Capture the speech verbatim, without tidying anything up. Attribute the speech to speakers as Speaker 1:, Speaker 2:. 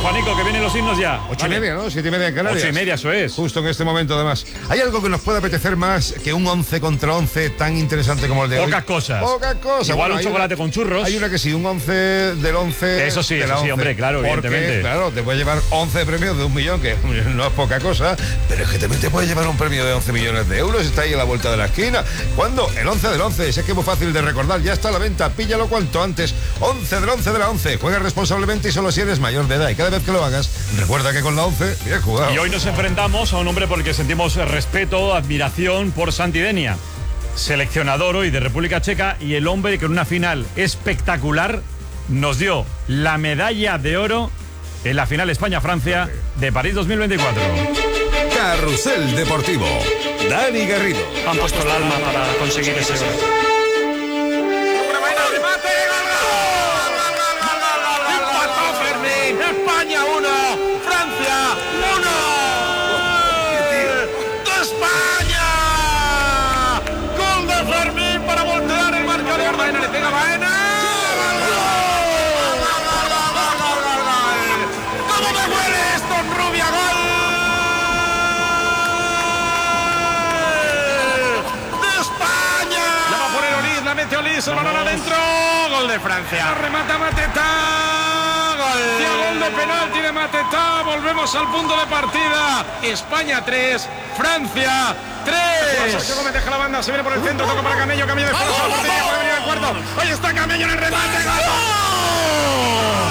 Speaker 1: Juanico, que vienen los himnos ya.
Speaker 2: Ocho
Speaker 1: Vale.
Speaker 2: y media, ¿no? Siete y media en Canarias.
Speaker 1: Ocho y media, eso es.
Speaker 2: Justo en este momento, además. ¿Hay algo que nos pueda apetecer más que un once contra once tan interesante como el de hoy?
Speaker 1: Pocas cosas.
Speaker 2: Pocas cosas.
Speaker 1: Igual
Speaker 2: Bueno,
Speaker 1: un
Speaker 2: hay
Speaker 1: chocolate
Speaker 2: una-
Speaker 1: con churros.
Speaker 2: Hay una que sí, un once del once.
Speaker 1: Eso sí,
Speaker 2: de
Speaker 1: eso
Speaker 2: la
Speaker 1: sí,
Speaker 2: once.
Speaker 1: hombre, claro,
Speaker 2: Porque,
Speaker 1: evidentemente.
Speaker 2: claro, te puede llevar once premios de un millón, que no es poca cosa, pero es que también te puede llevar un premio de once millones de euros. Está ahí a la vuelta de la esquina. ¿Cuándo? El once del once. Si es que es muy fácil de recordar. Ya está a la venta. Píllalo cuanto antes. once del once de la once. Juega responsablemente y solo si eres mayor de edad. Y cada vez que lo hagas, recuerda que con la once, bien jugado.
Speaker 1: Y hoy nos enfrentamos a un hombre por el que sentimos respeto, admiración por Santi Denia, seleccionador hoy de República Checa, y el hombre que en una final espectacular nos dio la medalla de oro en la final España-Francia de París dos mil veinticuatro.
Speaker 3: Carrusel Deportivo. Dani Garrido.
Speaker 4: Han puesto el alma para conseguir ese oro.
Speaker 5: España uno, Francia uno. ¡De España! Gol de Fermín para voltear el marcador. Baena le pega Baena. ¿Cómo me huele esto en Rubia? ¡Gol! ¡De España! La va a poner Olís, la mete Olís, el balón adentro. Gol de Francia. Remata Mateta. Gol de penalti de Mateta. Volvemos al punto de partida. España tres, Francia tres. Sergio Gómez deja la banda, se viene por el centro, toca para Camello, Camello de fuera, puede venir al cuarto. Ahí está Camello en el remate. ¡Gol!